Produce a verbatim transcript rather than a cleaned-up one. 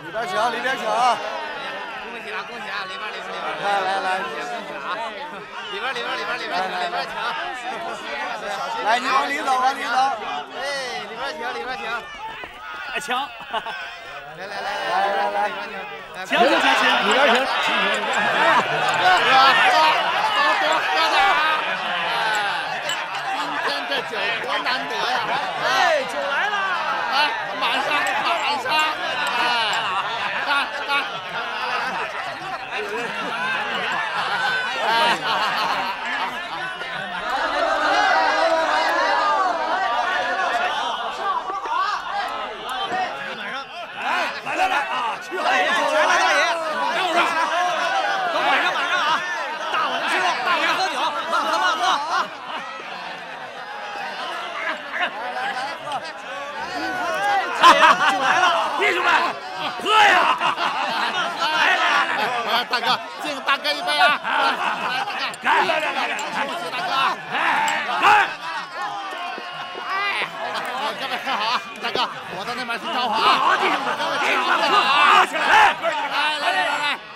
里边请，里边请啊！ 恭喜了，恭喜啊！里边，里边，里边， 来来来， 恭喜了啊！里边，里边，里边，里边请，里边请。 来，你往里走，往里走。 哎，里边请，里边请。 哎，请。 来来来来来来， 请请请请，里边请，请请。 喝喝，多多喝点啊！今天这酒多难得呀！ 哎，酒来了！ 哎，马上马上，哎，干干！ 来来来啊！去大爷，酒来了，大爷！等会儿，等晚上晚上啊，大碗吃肉，大碗喝酒，慢喝慢喝啊！大爷，酒来了，弟兄们，喝呀！来来来来， 大哥，敬大哥一杯啊！来，大哥， 干！来来来来， 恭喜大哥！ 哎，干！ 哎，各位喝好啊！大哥，我到那边去招呼啊！ 好，弟兄们， 各位弟兄们， 喝好啊！ 喝起来！ 来来来来来！